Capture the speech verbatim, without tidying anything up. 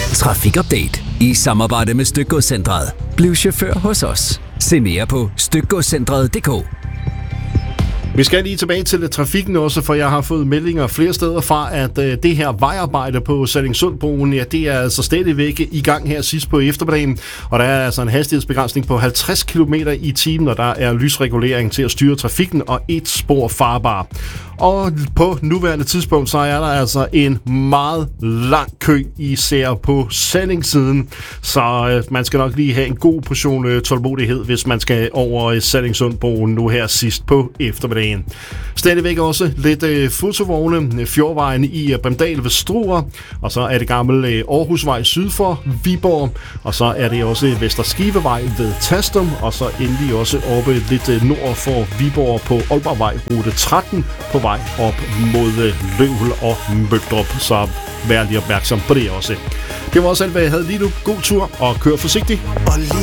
Trafikupdate i samarbejde med Stykgodscentret. Bliv chauffør hos os. Se mere på stykgodscentret punktum d k. Vi skal lige tilbage til trafikken også, for jeg har fået meldinger flere steder fra, at øh, det her vejarbejde på Sallingsundbroen, ja, det er altså stadigvæk i gang her sidst på eftermiddagen, og der er altså en hastighedsbegrænsning på halvtreds kilometer i timen, og der er lysregulering til at styre trafikken og et spor farbar. Og på nuværende tidspunkt, så er der altså en meget lang kø, især på Sallingssiden, så øh, man skal nok lige have en god portion øh, tålmodighed, hvis man skal over øh, Sallingsundbroen nu her sidst på eftermiddagen. Stadigvæk også lidt øh, fotovogne, Fjordvejen i øh, Bremdal ved Struer, og så er det gammel øh, Aarhusvej syd for Viborg, og så er det også Vesterskivevej ved Tastum, og så endelig også oppe lidt øh, nord for Viborg på Aalborgvej rute tretten på vej op mod øh, Løvel og Møldrup, så vær lige opmærksom på det også. Det var også alt, hvad jeg havde lige nu. God tur og kør forsigtigt.